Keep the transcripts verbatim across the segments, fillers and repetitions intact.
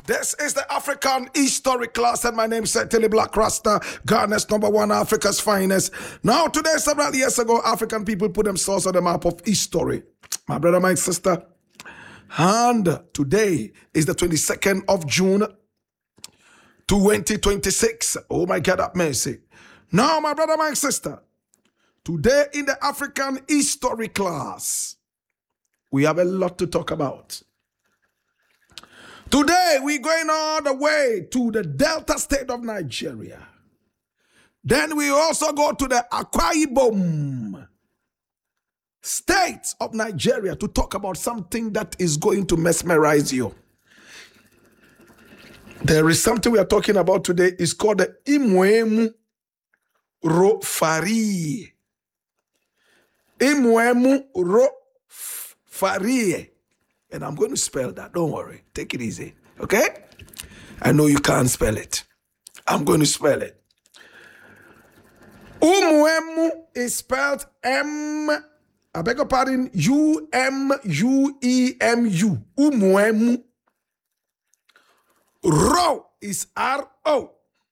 This is the African History class, and my name is Tilly Black Rasta, Ghana's number one, Africa's finest. Now, today, several years ago, African people put themselves on the map of history. My brother, my sister. And today is the twenty-second of June, twenty twenty-six. Oh my God, have mercy. Now, my brother, my sister, today in the African History class, we have a lot to talk about. Today, we're going all the way to the Delta State of Nigeria. Then we also go to the Akwa Ibom State of Nigeria to talk about something that is going to mesmerize you. There is something we are talking about today. It's called the Imwemu Ro Farie. Imwemu Ro Farie. And I'm going to spell that. Don't worry. Take it easy. Okay? I know you can't spell it. I'm going to spell it. Umwemu is spelled M. I beg your pardon. U M U E M U. Umwemu. Ro is R O.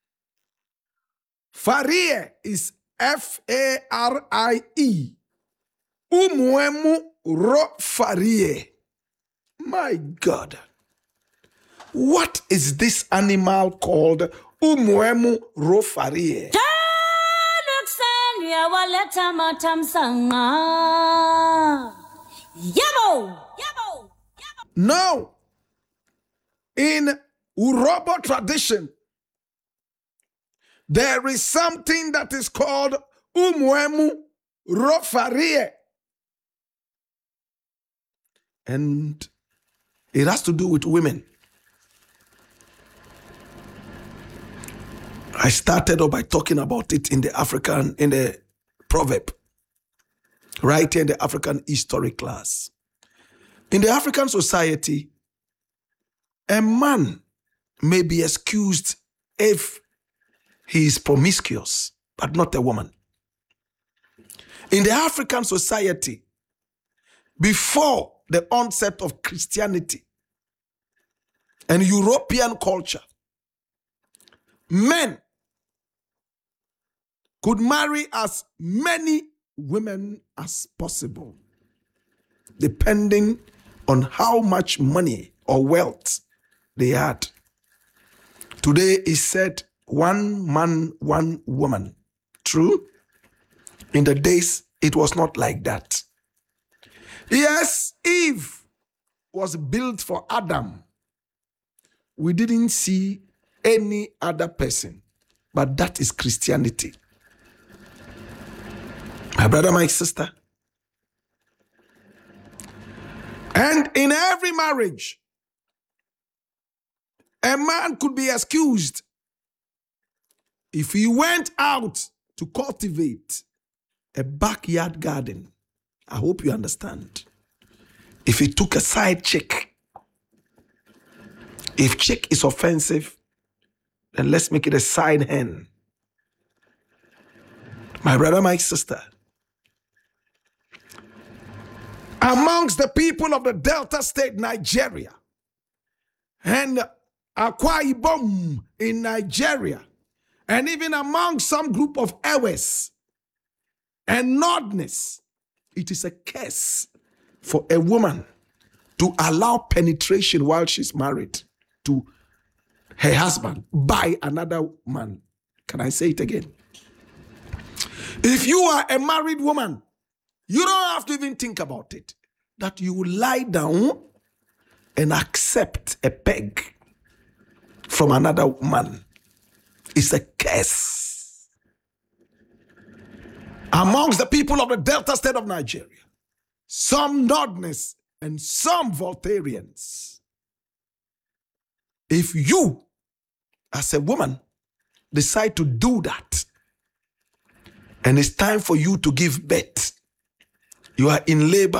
Farie is F A R I E. Umwemu Ro Farie. My God. What is this animal called Umwemu Ro Farie? Now, in Urobo tradition, there is something that is called Umwemu Ro Farie. And it has to do with women. I started off by talking about it in the African, in the proverb, right here in the African history class. In the African society, a man may be excused if he is promiscuous, but not a woman. In the African society, before the onset of Christianity and European culture, men could marry as many women as possible, depending on how much money or wealth they had. Today is said one man, one woman. True? In the days, it was not like that. Yes, Eve was built for Adam. We didn't see any other person, but that is Christianity. My brother, my sister. And in every marriage, a man could be excused if he went out to cultivate a backyard garden. I hope you understand. If he took a side chick, if chick is offensive, then let's make it a side hen. My brother, my sister. Amongst the people of the Delta State, Nigeria, and Akwa Ibom in Nigeria, and even among some group of Ewes and Nordness, it is a curse for a woman to allow penetration while she's married to her husband by another man. Can I say it again? If you are a married woman, you don't have to even think about it. That you will lie down and accept a peg from another man. It's a curse. Amongst the people of the Delta State of Nigeria, some Nordness and some Voltarians, if you, as a woman, decide to do that, and it's time for you to give birth, you are in labor,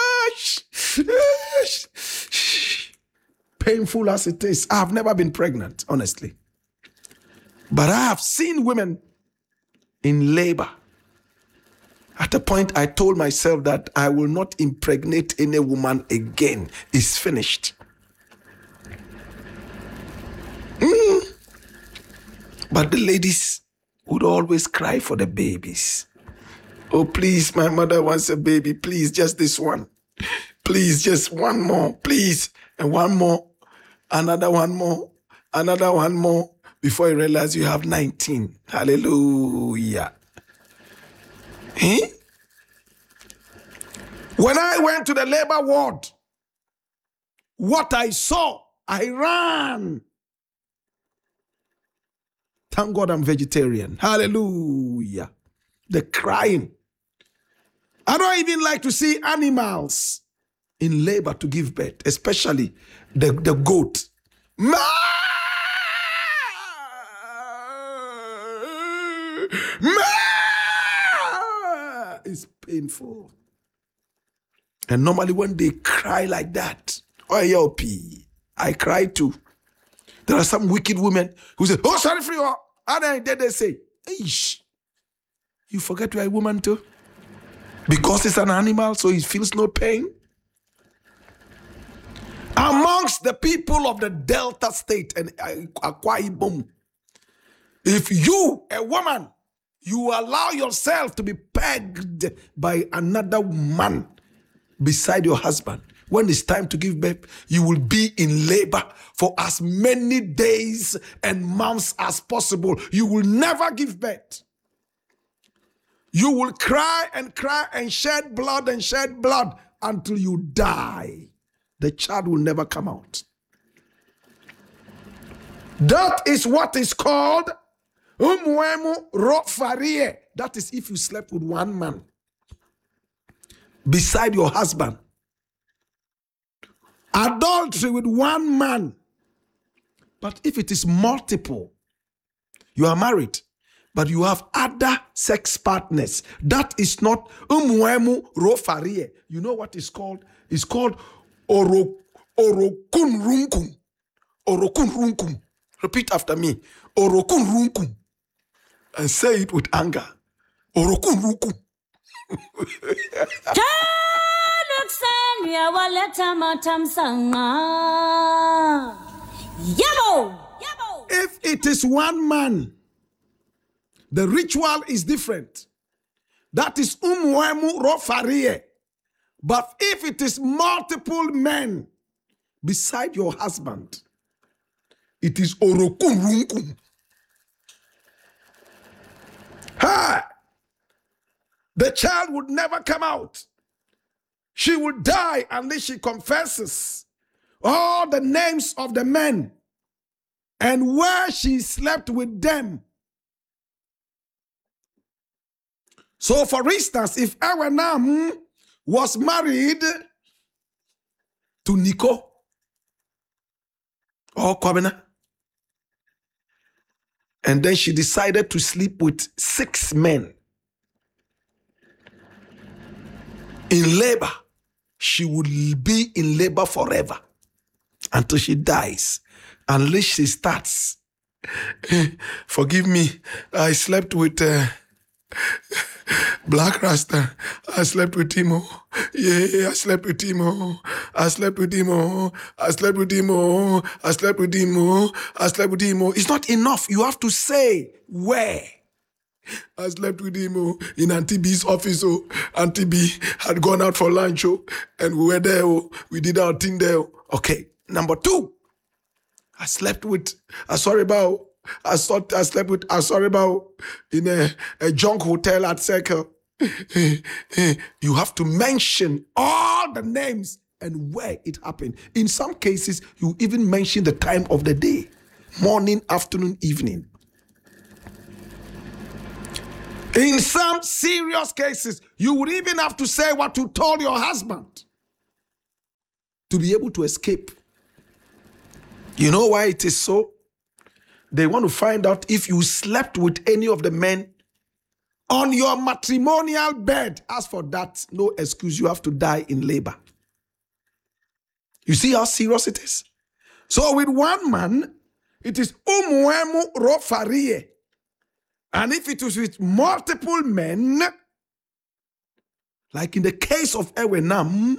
painful as it is. I have never been pregnant, honestly. But I have seen women in labor. At a point, I told myself that I will not impregnate any woman again. It's finished. But the ladies would always cry for the babies. Oh, please, my mother wants a baby. Please, just this one. Please, just one more. Please. And one more. Another one more. Another one more. Before you realize you have nineteen. Hallelujah. Eh? When I went to the labor ward, what I saw, I ran. Thank God I'm vegetarian. Hallelujah. The crying. I don't even like to see animals in labor to give birth, especially the, the goat. Ma! Ma! It's painful. And normally when they cry like that, oh, yo, P, I cry too. There are some wicked women who say, oh, sorry for you. And then they say, Eish, you forget you're a woman too? Because it's an animal, so it feels no pain. Amongst the people of the Delta State and Akwa Ibom, if you, a woman, you allow yourself to be pegged by another man beside your husband, when it's time to give birth, you will be in labor for as many days and months as possible. You will never give birth. You will cry and cry and shed blood and shed blood until you die. The child will never come out. That is what is called umwemu rofarie. That is if you slept with one man beside your husband. Adultery with one man. But if it is multiple, you are married, but you have other sex partners, that is not umwemu rofarie. You know what it's called? It's called oro orokun runkum. Orokun runkum. Repeat after me. Orokun runkum. And say it with anger. Orokun runkum. If it is one man, the ritual is different. That is umwemu rofarie. But if it is multiple men beside your husband, it is orokun runkum. Ha! The child would never come out. She will die unless she confesses all the names of the men and where she slept with them. So, for instance, if Ewenam was married to Nico or Kwabena, and then she decided to sleep with six men in labor, she would be in labor forever until she dies, unless she starts. Forgive me, I slept with uh, Black Rasta. I slept with him. Oh. Yeah, I slept with him. Oh. I slept with him. Oh. I slept with him. Oh. I slept with him. Oh. I slept with him. Oh. It's not enough. You have to say where. I slept with him oh, in Auntie B's office. Oh. Auntie B had gone out for lunch. Oh, and we were there. Oh. We did our thing there. Oh. Okay. Number two, I slept with Asoriba. I thought I slept with Asoriba in a, a junk hotel at Circle. You have to mention all the names and where it happened. In some cases, you even mention the time of the day. Morning, afternoon, evening. In some serious cases, you would even have to say what you told your husband to be able to escape. You know why it is so? They want to find out if you slept with any of the men on your matrimonial bed. As for that, no excuse. You have to die in labor. You see how serious it is? So with one man, it is umwemu rofarie. And if it was with multiple men, like in the case of Ewenam,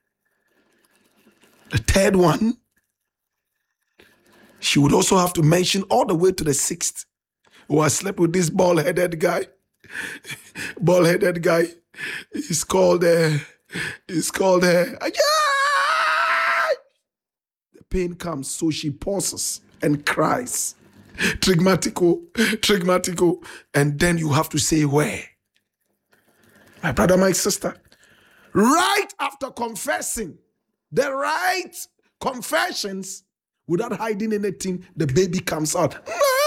the third one, she would also have to mention all the way to the sixth. who has slept with this bald-headed guy. Bald-headed guy. He's called, uh, he's called, uh, yeah! The pain comes, so she pauses and cries. Trigmatico, trigmatico. And then you have to say where. My brother, my sister. Right after confessing, the right confessions, without hiding anything, the baby comes out.